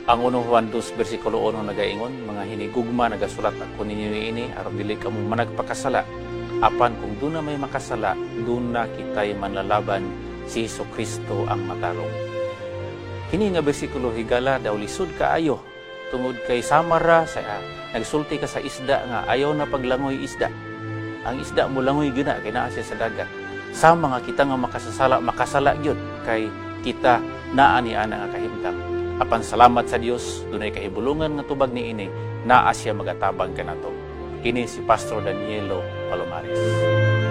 Ang 1 Juan 2 versikulo 1 nagaingon, mga hinigugma nagasulat ako ninyo ini aron dili kamo managpakasala. Apan kung doon na may makasala, doon na kita'y manlalaban, si Jesucristo ang matarong. Kini nga bersikulo higala daw lisod kaayo tungod kay samara sa nagsulti ka sa isda nga ayaw na paglangoy isda. Ang isda mo langoy gina kay naa siya sa dagat. Sama nga kita nga makasala gyud kay kita naa ni ana nga kahimtang. Apan salamat sa Dios, dunay kahibulungan nga tubag niini, naa siya magatabang kanato. Kini si Pastor Danielo Palomares.